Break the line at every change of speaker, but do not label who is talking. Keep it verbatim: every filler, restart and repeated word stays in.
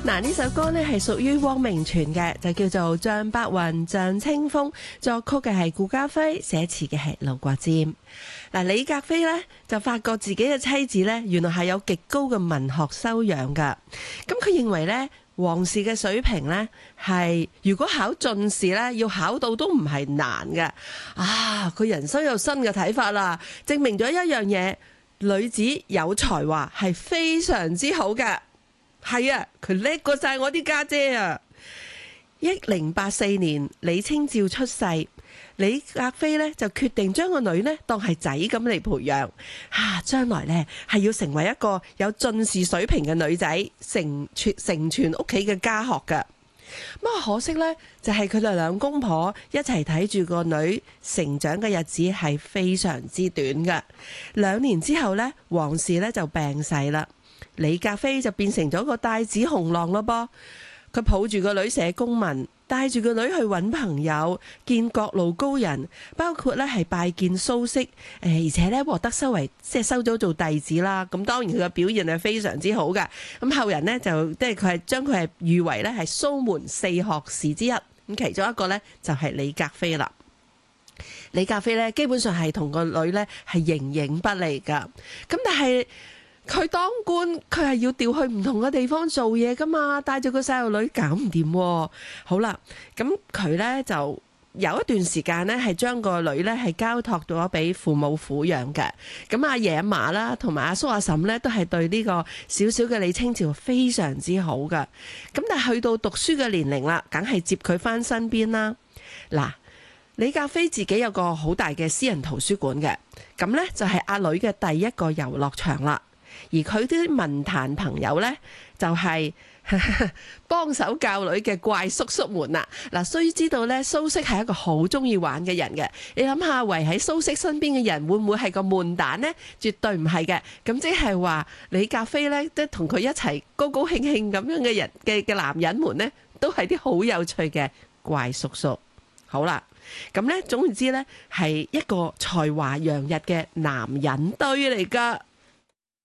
嗱，呢首歌呢係屬於汪明荃嘅，就叫做《像白雲像清風》，作曲嘅係顧嘉輝，寫詞嘅係盧國沾。嗱，李格非呢就發覺自己嘅妻子呢原來係有極高嘅文學修養噶，咁佢認為呢王氏嘅水平呢係如果考進士呢要考到都唔係難嘅。啊，佢人生有新嘅睇法啦，證明咗一樣嘢，女子有才華係非常之好嘅。係啊，佢叻過晒我啲家姐啊！一零八四年，李清照出世，李格非呢就決定將個女呢當係仔咁嚟培養，啊，將來呢係要成為一個有進士水平嘅女仔，成全成全屋企嘅家學㗎。咁啊，可惜呢，就係佢哋兩公婆一齊睇住個女成長嘅日子係非常之短㗎。兩年之後呢，王氏呢就病逝啦。李格非就變成咗個帶子雄狼咯噃，佢抱住個女寫公文，帶住個女去揾朋友，見各路高人，包括咧係拜見蘇軾，誒而且咧獲得收為即係收咗做弟子啦。咁當然佢嘅表現係非常之好嘅。咁後人呢，就即係佢係將佢係譽為咧係蘇門四學士之一。咁其中一個呢，就係李格非啦。李格非呢，基本上係同個女呢係形影不離噶。咁但係佢當官，佢係要調去唔同嘅地方做嘢噶嘛，帶住個細路女搞唔掂。好啦，咁佢呢就有一段時間呢係將個女呢係交託咗俾父母撫養嘅。咁阿爺阿嫲啦，同埋阿叔阿嬸呢，都係對呢個小小嘅李清照非常之好噶。咁但係去到讀書嘅年齡啦，梗係接佢翻身邊啦。嗱，李格非自己有個好大嘅私人圖書館嘅，咁呢就係阿女嘅第一個遊樂場啦。而佢啲文壇朋友呢，就係幫手教女嘅怪叔叔們啦。嗱，須知道呢，蘇軾係一個好中意玩嘅人嘅。你諗下，圍喺蘇軾身邊嘅人會唔會係個悶蛋呢？絕對唔係嘅。咁即係話李格非呢，即係同佢一齊高高興興咁樣嘅人嘅嘅男人們呢，都係啲好有趣嘅怪叔叔。好啦，咁呢，總言之呢，係一個才華洋溢嘅男人堆嚟噶。